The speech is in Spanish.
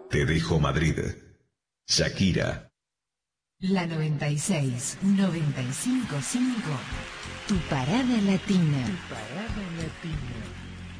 Te dejo Madrid. Shakira. La 96, 95.5. Tu parada latina. Tu parada latina.